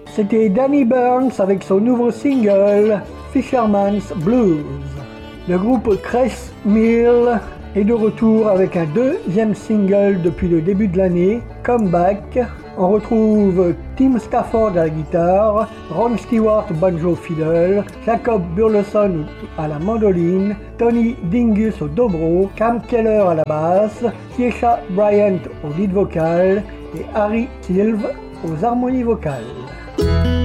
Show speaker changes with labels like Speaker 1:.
Speaker 1: C'était Danny Burns avec son nouveau single Fisherman's Blues. Le groupe Cress Mill est de retour avec un deuxième single depuis le début de l'année, Comeback. On retrouve Tim Stafford à la guitare, Ron Stewart au banjo-fiddle, Jacob Burleson à la mandoline, Tony Dingus au dobro, Cam Keller à la basse, Tiesha Bryant au lead vocal et Harry Silve aux harmonies vocales.